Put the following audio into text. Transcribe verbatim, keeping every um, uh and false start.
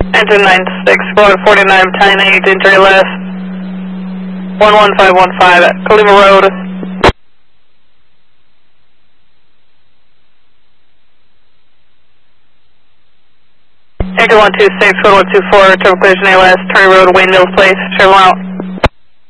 Engine nine six, going forty-nine, ten eight, injury list. one one five one five at Kalima Road. Anchor one two six, one one two four, triple collision A L S, Turning Road, Wayne Mills Place, Chevron out.